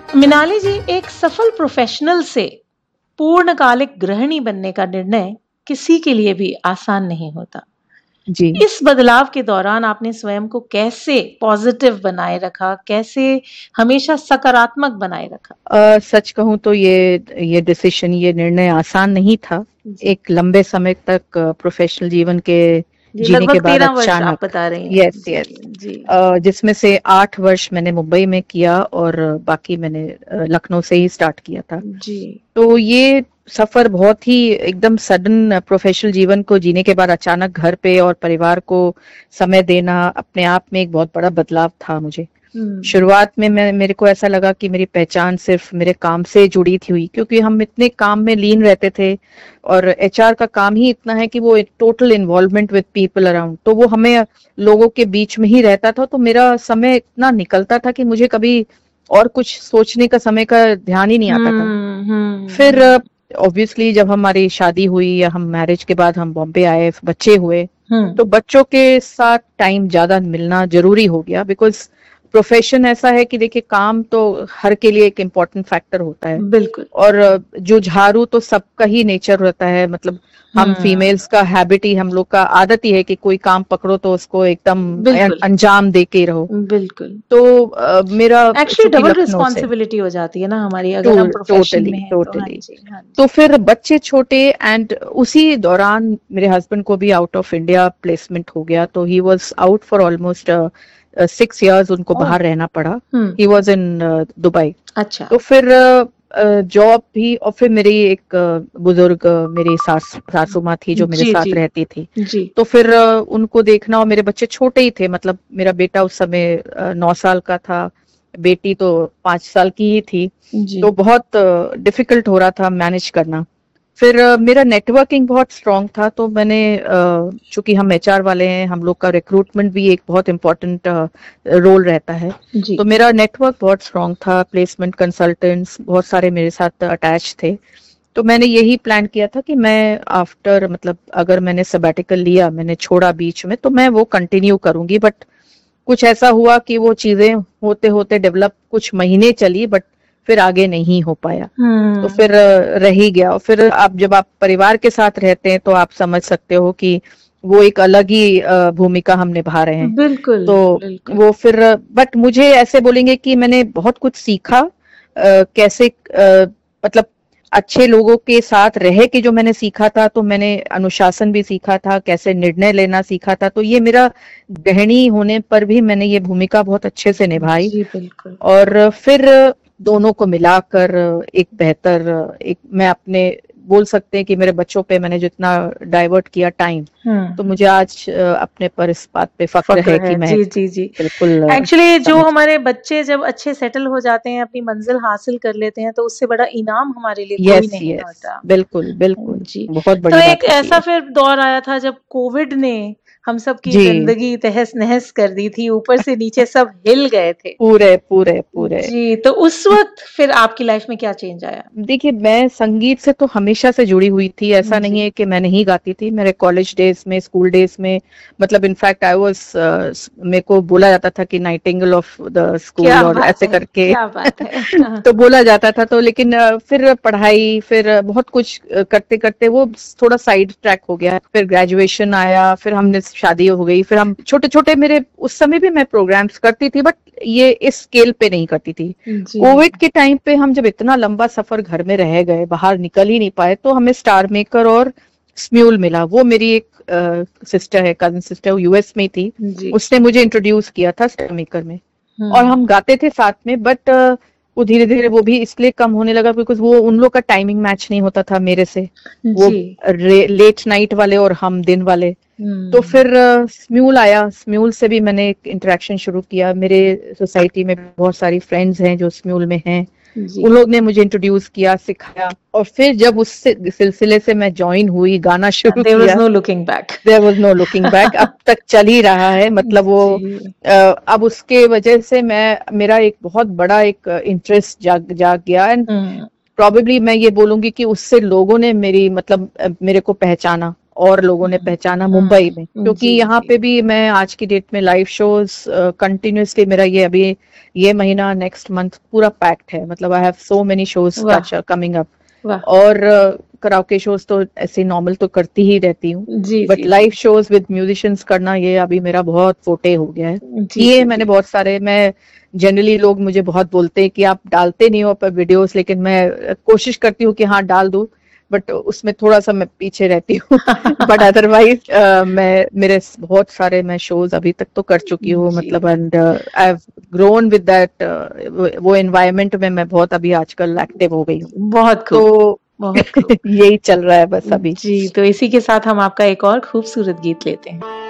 मिनाली जी, एक सफल प्रोफेशनल से पूर्णकालिक गृहिणी बनने का निर्णय किसी के लिए भी आसान नहीं होता। जी। इस बदलाव के दौरान आपने स्वयं को कैसे पॉजिटिव बनाए रखा, कैसे हमेशा सकारात्मक बनाए रखा? सच कहूँ तो ये डिसीजन, ये निर्णय आसान नहीं था। जी। एक लंबे समय तक प्रोफेशनल जीवन के जी, जीने के लगभग बाद 13 वर्ष आप अचानक, बता रही हैं। यस जी, यस, जी। जिसमें से 8 वर्ष मैंने मुंबई में किया और बाकी मैंने लखनऊ से ही स्टार्ट किया था। जी। तो ये सफर बहुत ही एकदम सडन प्रोफेशनल जीवन को जीने के बाद अचानक घर पे और परिवार को समय देना अपने आप में एक बहुत बड़ा बदलाव था मुझे। शुरुआत में मेरे को ऐसा लगा कि मेरी पहचान सिर्फ मेरे काम से जुड़ी थी हुई, क्योंकि हम इतने काम में लीन रहते थे और एचआर का काम ही इतना है कि वो एक total involvement with people around, तो वो हमें लोगों के बीच में ही रहता था। तो मेरा समय इतना निकलता था कि मुझे कभी और कुछ सोचने का समय का ध्यान ही नहीं आता था। फिर ऑब्वियसली जब हमारी शादी हुई या हम मैरिज के बाद हम बॉम्बे आए, बच्चे हुए, तो बच्चों के साथ टाइम ज्यादा मिलना जरूरी हो गया। बिकॉज प्रोफेशन ऐसा है कि देखिए, काम तो हर के लिए एक इम्पोर्टेंट फैक्टर होता है। बिल्कुल। और जुझारू तो सबका ही नेचर होता है। मतलब हम फीमेल्स का हैबिट ही, हम लोग का आदत ही है कि कोई काम पकड़ो तो उसको एकदम अंजाम दे के रहो। बिल्कुल। तो मेरा एक्चुअली डबल रिस्पॉन्सिबिलिटी हो जाती है ना हमारी, अगर हम प्रोफेशन में हैं तो। हाँ जी, हाँ जी। तो फिर बच्चे छोटे, एंड उसी दौरान मेरे हस्बैंड को भी आउट ऑफ इंडिया प्लेसमेंट हो गया। तो he was out for almost 6 years, उनको बाहर रहना पड़ा। He was in Dubai. अच्छा। तो फिर जॉब भी, और फिर मेरी एक बुजुर्ग मेरी सासू माँ थी जो मेरे साथ रहती थी। जी। तो फिर उनको देखना, और मेरे बच्चे छोटे ही थे। मतलब मेरा बेटा उस समय 9 साल का था, बेटी तो 5 साल की ही थी। तो बहुत डिफिकल्ट हो रहा था मैनेज करना। फिर मेरा नेटवर्किंग बहुत स्ट्रांग था, तो मैंने चूंकि हम एचआर वाले हैं, हम लोग का रिक्रूटमेंट भी एक बहुत इम्पोर्टेंट रोल रहता है। तो मेरा नेटवर्क बहुत स्ट्रांग था, प्लेसमेंट कंसल्टेंट्स बहुत सारे मेरे साथ अटैच थे। तो मैंने यही प्लान किया था कि मैं आफ्टर, मतलब अगर मैंने सबैटिकल लिया, मैंने छोड़ा बीच में, तो मैं वो कंटिन्यू करूंगी। बट कुछ ऐसा हुआ कि वो चीजें होते होते डेवलप कुछ महीने चली, बट फिर आगे नहीं हो पाया। तो फिर रह ही गया। और फिर आप जब आप परिवार के साथ रहते हैं तो आप समझ सकते हो कि वो एक अलग ही भूमिका हम निभा रहे हैं। बिल्कुल। तो बिल्कुल। वो फिर, बट मुझे ऐसे बोलेंगे कि मैंने बहुत कुछ सीखा। कैसे मतलब अच्छे लोगों के साथ रह के जो मैंने सीखा था, तो मैंने अनुशासन भी सीखा था, कैसे निर्णय लेना सीखा था। तो ये मेरा गृहिणी होने पर भी मैंने ये भूमिका बहुत अच्छे से निभाई। जी बिल्कुल। और फिर दोनों को मिलाकर एक बेहतर, एक मैं अपने बोल सकते हैं कि मेरे बच्चों पे मैंने जितना डाइवर्ट किया टाइम, तो मुझे आज अपने पर इस बात पे फक्र है कि मैं जी बिल्कुल एक्चुअली जो हमारे बच्चे जब अच्छे सेटल हो जाते हैं, अपनी मंजिल हासिल कर लेते हैं, तो उससे बड़ा इनाम हमारे लिए कोई नहीं होता। बिल्कुल बिल्कुल जी। बहुत बड़ी तो बात एक ऐसा फिर दौर आया था जब कोविड ने हम सब की जिंदगी तहस नहस कर दी थी, ऊपर से नीचे सब हिल गए थे पूरे। जी। तो उस वक्त फिर आपकी लाइफ में क्या चेंज आया? देखिए, मैं संगीत से तो हमेशा से जुड़ी हुई थी। ऐसा नहीं है कि मैं नहीं गाती थी। मेरे कॉलेज डेज में, स्कूल डेज में, मतलब इनफैक्ट आई वाज, मेरे को बोला जाता था कि नाइटिंगेल ऑफ द स्कूल, और ऐसे करके क्या बात है। तो बोला जाता था। तो लेकिन फिर पढ़ाई, फिर बहुत कुछ करते करते वो थोड़ा साइड ट्रैक हो गया। फिर ग्रेजुएशन आया, फिर हमने शादी हो गई, फिर हम छोटे छोटे, मेरे उस समय भी मैं प्रोग्राम्स करती थी, बट ये इस स्केल पे नहीं करती थी। कोविड के टाइम पे हम जब इतना लंबा सफर घर में रह गए, बाहर निकल ही नहीं पाए, तो हमें स्टार मेकर और स्म्यूल मिला। वो मेरी एक सिस्टर है, कजन सिस्टर, वो यूएस में थी। उसने मुझे इंट्रोड्यूस किया था स्टार मेकर में, और हम गाते थे साथ में। बट वो धीरे धीरे वो भी इसलिए कम होने लगा बिकॉज वो, उन लोग का टाइमिंग मैच नहीं होता था मेरे से। वो लेट नाइट वाले और हम दिन वाले। तो फिर स्म्यूल आया। स्म्यूल से भी मैंने एक इंटरेक्शन शुरू किया। मेरे सोसाइटी में बहुत सारी फ्रेंड्स हैं जो स्म्यूल में हैं, उन लोग ने मुझे इंट्रोड्यूस किया, सिखाया। और फिर जब उस सिलसिले से मैं ज्वाइन हुई, गाना शुरू किया, There was no looking back. There was no looking back. अब तक चल ही रहा है। मतलब वो अब उसके वजह से मेरा एक बहुत बड़ा एक इंटरेस्ट जाग गया। एंड प्रोबेबली मैं ये बोलूंगी कि उससे लोगों ने मेरी, मतलब मेरे को पहचाना। और लोगों ने पहचाना मुंबई में, क्योंकि जी, यहाँ जी। पे भी मैं आज की डेट में लाइव शोज कंटिन्यूअसली, मेरा ये अभी ये महीना नेक्स्ट मंथ पूरा पैक्ड है, मतलब I have so many shows वाह, कमिंग अप। वाह। और कराओके शोज तो ऐसे नॉर्मल तो करती ही रहती हूँ, जी, but ji, ji. Live shows with musicians करना ये अभी मेरा बहुत फोटे हो गया है। जी, ये जी, मैंने जी। बहुत सारे, मैं जनरली लोग मुझे बहुत बोलते हैं कि आप डालते नहीं हो पर वीडियोस, लेकिन मैं कोशिश करती हूँ कि हाँ डाल दूं, बट उसमें थोड़ा सा मैं पीछे रहती हूँ। बट अदरवाइज मैं मेरे बहुत सारे मैं शोज अभी तक तो कर चुकी हूँ, जी, मतलब and I have grown with that, वो एनवायरनमेंट में मैं बहुत अभी आजकल एक्टिव हो गई हूँ। बहुत खूब, तो बहुत खूब। यही चल रहा है बस अभी। जी, तो इसी के साथ हम आपका एक और खूबसूरत गीत लेते हैं।